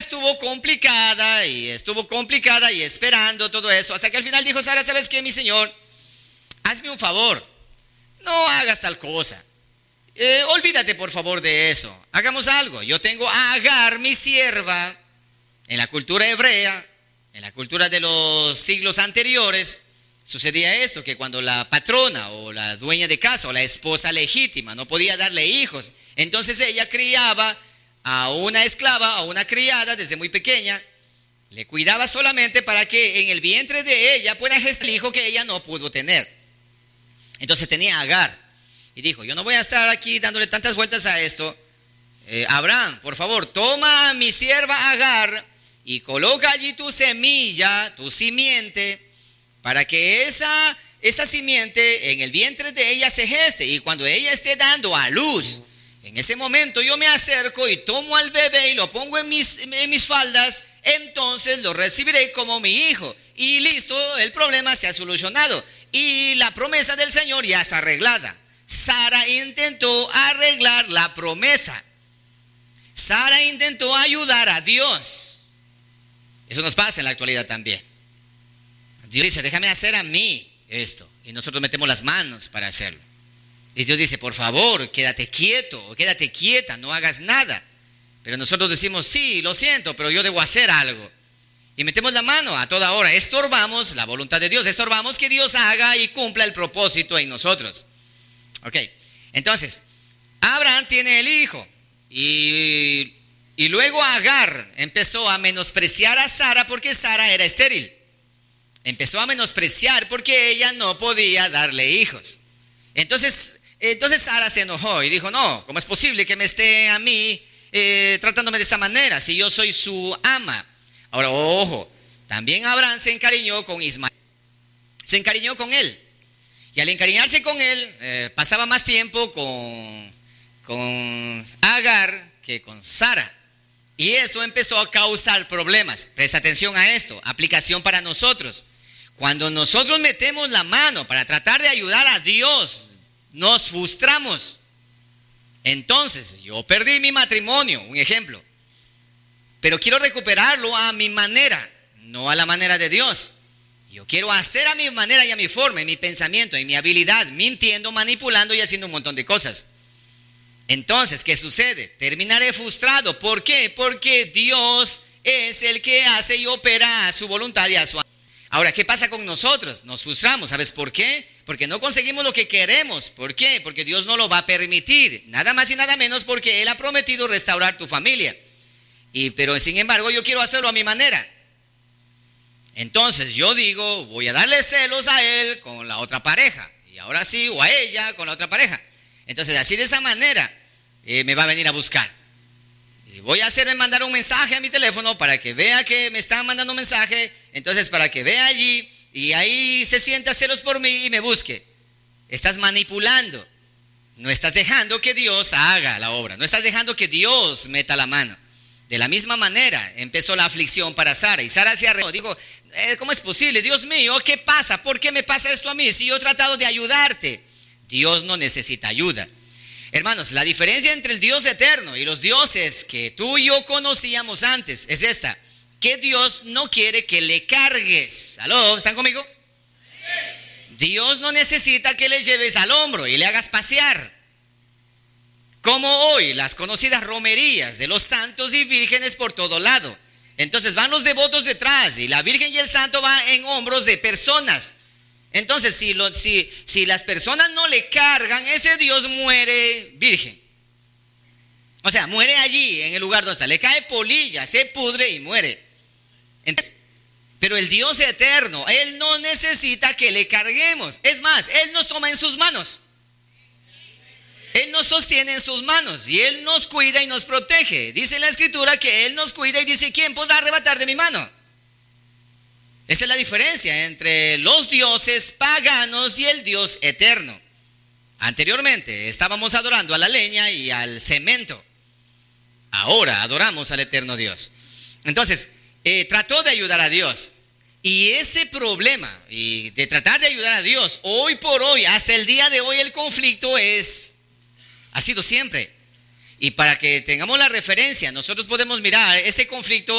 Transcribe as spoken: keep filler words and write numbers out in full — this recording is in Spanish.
estuvo complicada y estuvo complicada y esperando todo eso, hasta que al final dijo Sara, ¿sabes qué, mi señor? Hazme un favor, no hagas tal cosa. Eh, olvídate por favor de eso. Hagamos algo. Yo tengo a Agar, mi sierva. En la cultura hebrea, en la cultura de los siglos anteriores, sucedía esto, que cuando la patrona o la dueña de casa o la esposa legítima no podía darle hijos, entonces ella criaba a una esclava, a una criada desde muy pequeña, le cuidaba solamente para que en el vientre de ella pueda gestar el hijo que ella no pudo tener. Entonces tenía a Agar. Y dijo, yo no voy a estar aquí dándole tantas vueltas a esto. Eh, Abraham, por favor, toma a mi sierva Agar y coloca allí tu semilla, tu simiente, para que esa, esa simiente en el vientre de ella se geste. Y cuando ella esté dando a luz, en ese momento yo me acerco y tomo al bebé y lo pongo en mis, en mis faldas, entonces lo recibiré como mi hijo. Y listo, el problema se ha solucionado. Y la promesa del Señor ya está arreglada. Sara intentó arreglar la promesa. Sara intentó ayudar a Dios. Eso nos pasa en la actualidad también. Dios dice, déjame hacer a mí esto. Y nosotros metemos las manos para hacerlo. Y Dios dice, por favor, quédate quieto o quédate quieta, no hagas nada. Pero nosotros decimos, sí, lo siento, pero yo debo hacer algo. Y metemos la mano a toda hora. Estorbamos la voluntad de Dios. Estorbamos que Dios haga y cumpla el propósito en nosotros. Ok, entonces, Abraham tiene el hijo y, y luego Agar empezó a menospreciar a Sara porque Sara era estéril. Empezó a menospreciar porque ella no podía darle hijos. Entonces, entonces Sara se enojó y dijo, no, ¿cómo es posible que me esté a mí eh, tratándome de esta manera si yo soy su ama? Ahora, ojo, también Abraham se encariñó con Ismael. Se encariñó con él. Y al encariñarse con él, eh, pasaba más tiempo con, con Agar que con Sara. Y eso empezó a causar problemas. Presta atención a esto, aplicación para nosotros. Cuando nosotros metemos la mano para tratar de ayudar a Dios, nos frustramos. Entonces, yo perdí mi matrimonio, un ejemplo. Pero quiero recuperarlo a mi manera, no a la manera de Dios. Yo quiero hacer a mi manera y a mi forma, en mi pensamiento, en mi habilidad, mintiendo, manipulando y haciendo un montón de cosas. Entonces, ¿qué sucede? Terminaré frustrado. ¿Por qué? Porque Dios es el que hace y opera a su voluntad y a su... Ahora, ¿qué pasa con nosotros? Nos frustramos. ¿Sabes por qué? Porque no conseguimos lo que queremos. ¿Por qué? Porque Dios no lo va a permitir. Nada más y nada menos porque Él ha prometido restaurar tu familia. Y, pero sin embargo, yo quiero hacerlo a mi manera. Entonces yo digo, voy a darle celos a él con la otra pareja. Y ahora sí, o a ella con la otra pareja. Entonces así de esa manera eh, me va a venir a buscar. Y voy a hacerme mandar un mensaje a mi teléfono para que vea que me están mandando un mensaje. Entonces para que vea allí y ahí se sienta celos por mí y me busque. Estás manipulando. No estás dejando que Dios haga la obra. No estás dejando que Dios meta la mano. De la misma manera empezó la aflicción para Sara. Y Sara se arregló. Dijo, ¿cómo es posible? Dios mío, ¿qué pasa? ¿Por qué me pasa esto a mí? Si yo he tratado de ayudarte. Dios no necesita ayuda. Hermanos, la diferencia entre el Dios eterno y los dioses que tú y yo conocíamos antes es esta. Que Dios no quiere que le cargues. ¿Aló? ¿Están conmigo? Dios no necesita que le lleves al hombro y le hagas pasear. Como hoy, las conocidas romerías de los santos y vírgenes por todo lado. Entonces van los devotos detrás y la virgen y el santo van en hombros de personas. Entonces si, lo, si, si las personas no le cargan, ese Dios muere virgen. O sea, muere allí en el lugar donde está. Le cae polilla, se pudre y muere. Entonces, pero el Dios eterno, Él no necesita que le carguemos. Es más, Él nos toma en sus manos. Él nos sostiene en sus manos y Él nos cuida y nos protege. Dice la Escritura que Él nos cuida y dice, ¿quién podrá arrebatar de mi mano? Esa es la diferencia entre los dioses paganos y el Dios eterno. Anteriormente estábamos adorando a la leña y al cemento. Ahora adoramos al eterno Dios. Entonces, eh, trató de ayudar a Dios. Y ese problema y de tratar de ayudar a Dios, hoy por hoy, hasta el día de hoy, el conflicto es... ha sido siempre. Y para que tengamos la referencia, nosotros podemos mirar ese conflicto